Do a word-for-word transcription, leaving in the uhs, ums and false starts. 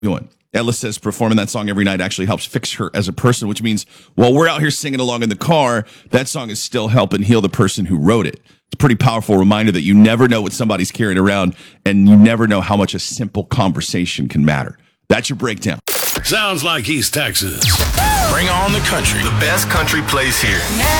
doing. Ella says performing that song every night actually helps fix her as a person, which means while we're out here singing along in the car, that song is still helping heal the person who wrote it. It's a pretty powerful reminder that you never know what somebody's carrying around, and you never know how much a simple conversation can matter. That's your breakdown. Sounds like East Texas. Bring on the country. The best country plays here.